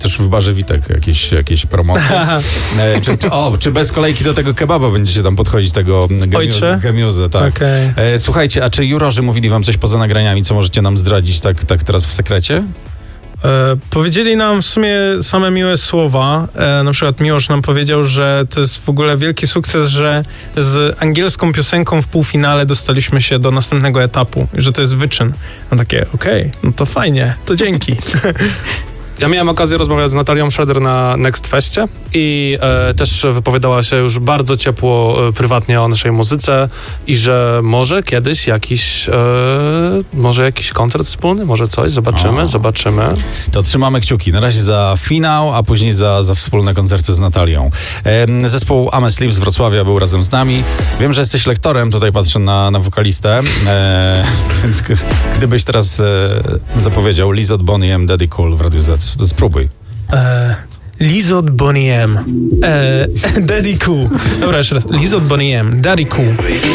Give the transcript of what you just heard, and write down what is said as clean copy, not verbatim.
Też w barze Witek jakieś promocje. Czy bez kolejki do tego kebaba będziecie tam podchodzić, tego gemiuzy, tak. Okay. Słuchajcie, a czy jurorzy mówili wam coś poza nagraniami, co możecie nam zdradzić tak teraz w sekrecie? Powiedzieli nam w sumie same miłe słowa. Na przykład Miłosz nam powiedział, że to jest w ogóle wielki sukces, że z angielską piosenką w półfinale dostaliśmy się do następnego etapu, że to jest wyczyn. No takie, okej, no to fajnie, to dzięki. Ja miałem okazję rozmawiać z Natalią Schroeder na Next Festie i też wypowiadała się już bardzo ciepło prywatnie o naszej muzyce i że może kiedyś jakiś koncert wspólny, może coś, zobaczymy. To trzymamy kciuki. Na razie za finał, a później za wspólne koncerty z Natalią. Zespół Ame Sleep z Wrocławia był razem z nami. Wiem, że jesteś lektorem, tutaj patrzę na wokalistę, więc gdybyś teraz zapowiedział Lizot, Bonnie M, Daddy Cool w Radiu Z. Spróbuj. Lizot, Bonnie M. Daddy Cool. Dobra, jeszcze raz. Lizot, Bonnie M. Daddy Cool.